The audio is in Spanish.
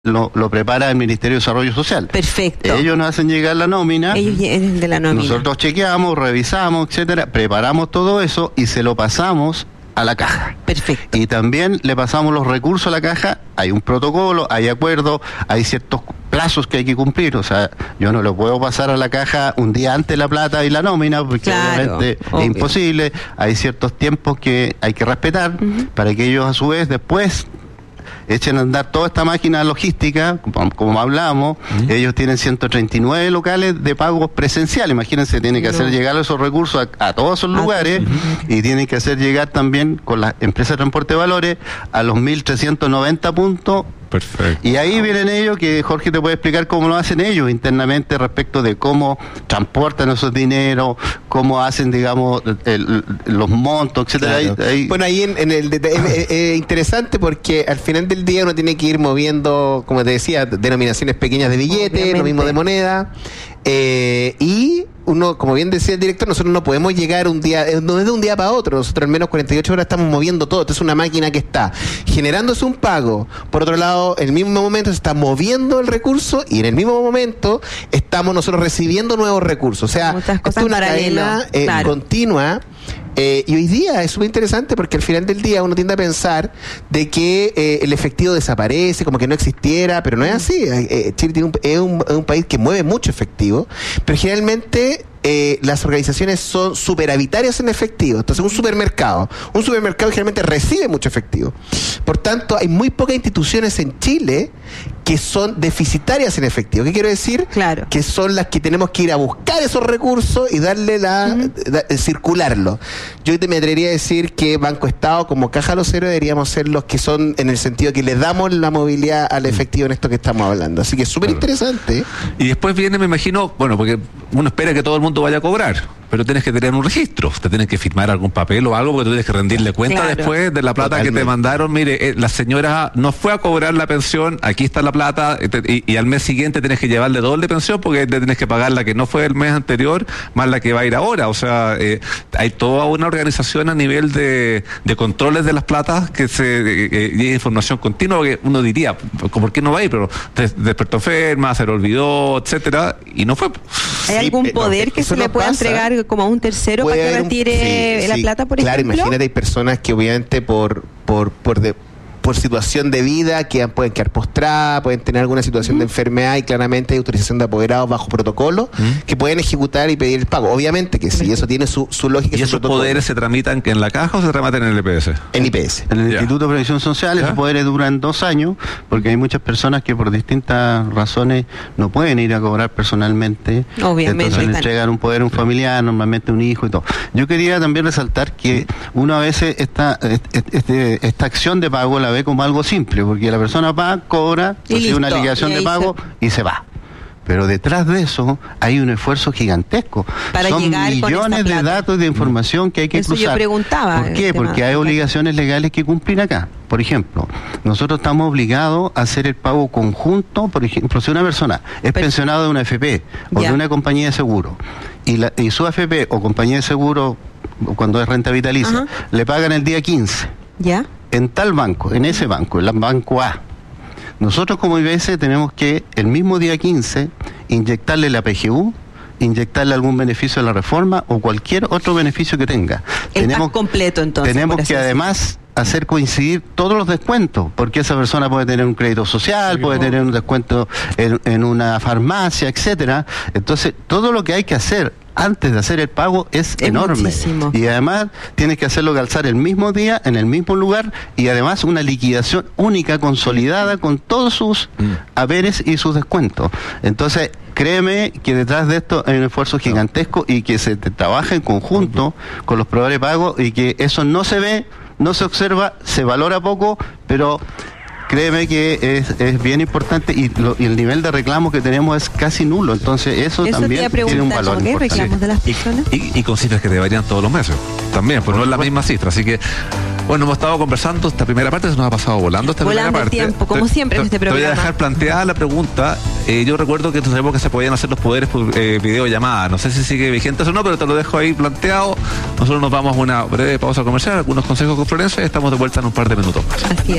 lo prepara el Ministerio de Desarrollo Social. Perfecto. Ellos nos hacen llegar la nómina. Ellos de la nómina. Nosotros chequeamos, revisamos, etcétera, preparamos todo eso y se lo pasamos a la caja. Perfecto. Y también le pasamos los recursos a la caja. Hay un protocolo, hay acuerdo, hay ciertos plazos que hay que cumplir. O sea, yo no lo puedo pasar a la caja un día antes la plata y la nómina, porque obviamente es imposible. Hay ciertos tiempos que hay que respetar para que ellos a su vez después echen a andar toda esta máquina logística, como hablamos. Ellos tienen 139 locales de pagos presenciales. Imagínense, tienen que hacer llegar esos recursos a todos esos lugares y tienen que hacer llegar también con las empresas de transporte de valores a los 1.390 puntos. Perfecto. Y ahí vienen ellos, que Jorge te puede explicar cómo lo hacen ellos internamente respecto de cómo transportan esos dineros, cómo hacen, digamos, los montos, etcétera. Claro. Bueno, ahí es interesante porque al final del día uno tiene que ir moviendo, como te decía, denominaciones pequeñas de billetes, lo mismo de moneda, y uno, como bien decía el director, nosotros no podemos llegar un día, no es de un día para otro, nosotros al menos 48 horas estamos moviendo todo. Esto es una máquina que está generándose un pago, por otro lado, en el mismo momento se está moviendo el recurso y en el mismo momento estamos nosotros recibiendo nuevos recursos. O sea, es una cadena continua. Y hoy día es súper interesante porque al final del día uno tiende a pensar de que el efectivo desaparece, como que no existiera, pero no es así. Chile es un país que mueve mucho efectivo, pero generalmente las organizaciones son superavitarias en efectivo. Entonces un supermercado generalmente recibe mucho efectivo. Por tanto, hay muy pocas instituciones en Chile que son deficitarias en efectivo. ¿Qué quiero decir? Claro. Que son las que tenemos que ir a buscar esos recursos y darle circularlo. Yo me atrevería a decir que Banco Estado, como Caja Los Héroes, deberíamos ser los que son, en el sentido que le damos la movilidad al efectivo en esto que estamos hablando. Así que es súper interesante. Y después viene, me imagino, bueno, porque uno espera que todo el mundo vaya a cobrar, pero tienes que tener un registro, te tienes que firmar algún papel o algo, porque tú tienes que rendirle cuenta después de la plata que te mandaron. Mire, la señora no fue a cobrar la pensión, aquí está la plata, y al mes siguiente tienes que llevarle doble pensión porque le tienes que pagar la que no fue el mes anterior más la que va a ir ahora. O sea, hay toda una organización a nivel de controles de las platas que y información continua, porque uno diría, ¿por qué no va a ir? Pero despertó enferma, se lo olvidó, etcétera, y no fue. ¿Hay algún poder que se le pueda entregar como a un tercero para que retire la plata, por ejemplo? Claro, imagínate, hay personas que obviamente por situación de vida pueden quedar postradas, pueden tener alguna situación de enfermedad, y claramente hay autorización de apoderados bajo protocolo que pueden ejecutar y pedir el pago. Obviamente que sí, eso tiene su lógica. ¿Y esos poderes se tramitan en la caja o se tramitan en el IPS? En IPS. En el Instituto de Previsión Social, esos poderes duran 2 años, porque hay muchas personas que por distintas razones no pueden ir a cobrar personalmente. Obviamente. Entonces le entregan un poder a un familiar, normalmente un hijo y todo. Yo quería también resaltar que uno a veces esta acción de pago la ve como algo simple, porque la persona va, cobra, recibe una liquidación de pago y se va. Pero detrás de eso hay un esfuerzo gigantesco. Son millones de datos de información que hay que cruzar. Yo preguntaba. ¿Por qué? Porque hay obligaciones legales que cumplir acá. Por ejemplo, nosotros estamos obligados a hacer el pago conjunto. Por ejemplo, si una persona es pensionado de una AFP o de una compañía de seguro, y su AFP o compañía de seguro, cuando es renta vitalicia, le pagan el día 15. ¿Ya? En tal banco, en ese banco, en el banco A. Nosotros como IBS tenemos que el mismo día 15 inyectarle la PGU, inyectarle algún beneficio de la reforma o cualquier otro beneficio que tenga. Tenemos completo, entonces. Tenemos que además hacer coincidir todos los descuentos, porque esa persona puede tener un crédito social, puede tener un descuento en una farmacia, etcétera. Entonces, todo lo que hay que hacer antes de hacer el pago es enorme. Muchísimo. Y además tienes que hacerlo calzar el mismo día, en el mismo lugar, y además una liquidación única, consolidada, con todos sus haberes y sus descuentos. Entonces, créeme que detrás de esto hay un esfuerzo gigantesco y que se trabaja en conjunto con los proveedores de pago, y que eso no se ve, no se observa, se valora poco, pero créeme que es bien importante, y el nivel de reclamo que tenemos es casi nulo. Entonces eso también tiene un valor importante. ¿Reclamos de las personas? Y con cifras que te varían todos los meses también, pues no es la misma cifra. Así que, bueno, hemos estado conversando esta primera parte, se nos ha pasado volando esta primera parte. Tiempo, como siempre en este programa. Te voy a dejar planteada la pregunta. Yo recuerdo que en esa época se podían hacer los poderes por videollamada. No sé si sigue vigente eso o no, pero te lo dejo ahí planteado. Nosotros nos vamos a una breve pausa comercial, algunos consejos con Florencia, y estamos de vuelta en un par de minutos más. Así es.